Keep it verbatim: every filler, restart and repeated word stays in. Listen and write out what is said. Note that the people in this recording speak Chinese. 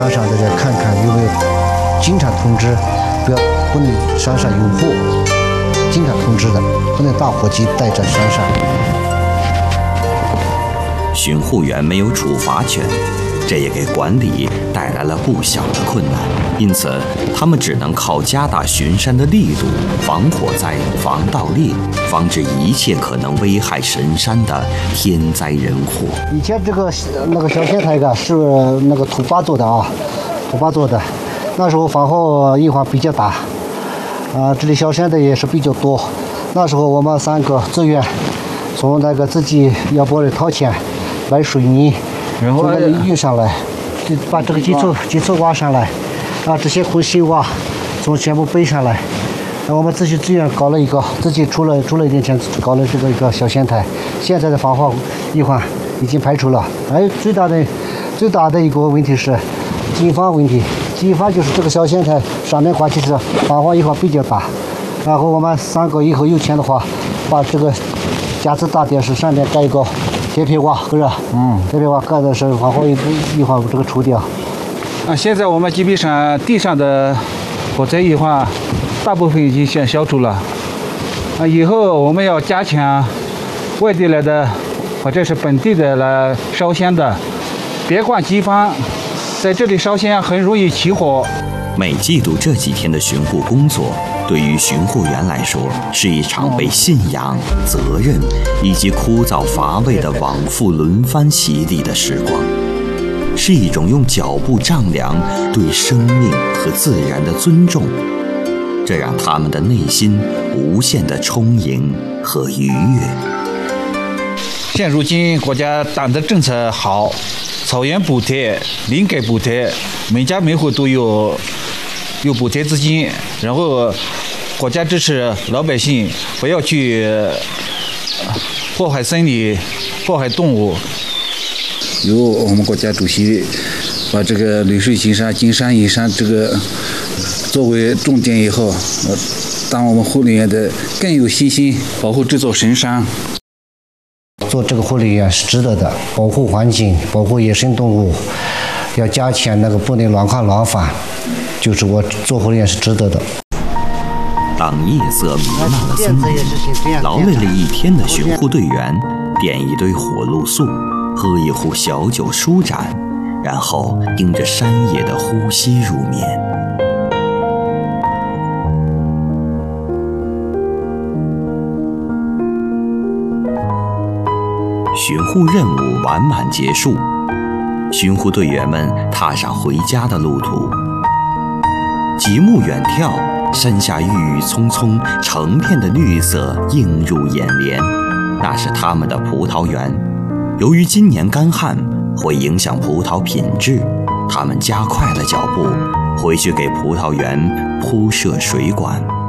山上大家看看有没有经常通知，不要不能山上有货，经常通知的，不能大伙计带在山上。 巡护员没有处罚权，这也给管理带来了不小的困难，因此他们只能靠加大巡山的力度，防火灾、防盗猎，防止一切可能危害神山的天灾人祸。 以前这个那个小仙台啊，是那个土巴做的啊，土巴做的，那时候防火隐患比较大，啊，这里小仙台也是比较多。那时候我们三个自愿从那个自己要不掏钱买水泥。然后运上来，就把这个基础基础挖上来，啊，这些空心挖从全部背上来。那我们自己资源搞了一个，自己出了出了一点钱，搞了这个一个小仙台。现在的防火隐患已经排除了。还有最大的最大的一个问题是经防问题。经防就是这个小仙台上面挂起是防火隐患比较大。然后我们三个以后有钱的话，把这个架子大电视上面盖一个铁皮瓦，是吧？嗯，铁皮瓦盖的是防火隐患这个除掉。 啊，现在我们基本上地上的火灾隐患大部分已经消消除了。啊，以后我们要加强外地来的或者是本地的来烧香的，别管机房，在这里烧香很容易起火。 每季度这几天的巡护工作，对于巡护员来说，是一场被信仰、责任以及枯燥乏味的往复轮番洗礼的时光，是一种用脚步丈量对生命和自然的尊重，这让他们的内心无限的充盈和愉悦。 现如今国家党的政策好，草原补贴、林改补贴，每家每户都有有补贴资金，然后国家支持老百姓不要去祸害森林、祸害动物。 由我们国家主席把这个绿水青山、金山银山这个作为重点以后，当我们护林员的更有信心保护这座神山。 做这个护理员是值得的，保护环境，保护野生动物，要加强那个不能乱砍乱伐，就是我做护理员是值得的。 当夜色弥漫了森林，劳累了一天的巡护队员点一堆火露宿，喝一壶小酒舒展，然后迎着山野的呼吸入眠。巡护任务完满结束，巡护队员们踏上回家的路途。极目远眺，山下郁郁葱葱，成片的绿色映入眼帘，那是他们的葡萄园。由于今年干旱会影响葡萄品质，他们加快了脚步，回去给葡萄园铺设水管。